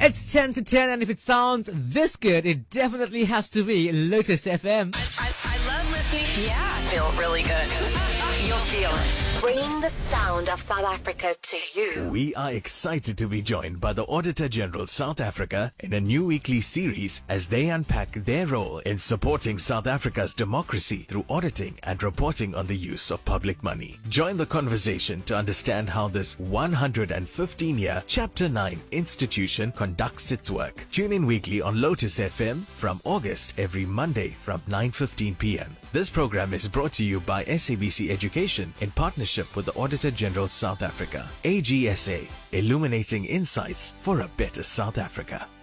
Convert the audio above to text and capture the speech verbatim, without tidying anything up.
It's ten to ten, and if it sounds this good, it definitely has to be Lotus F M. I, I, I love listening. Yeah, I feel really good. You'll feel it. Bringing the sound of South Africa to you. We are excited to be joined by the Auditor General South Africa in a new weekly series as they unpack their role in supporting South Africa's democracy through auditing and reporting on the use of public money. Join the conversation to understand how this one hundred fifteen year Chapter nine institution conducts its work. Tune in weekly on Lotus F M from August every Monday from nine fifteen p m. This program is brought to you by S A B C Education in partnership with the Auditor General South Africa. A G S A, illuminating insights for a better South Africa.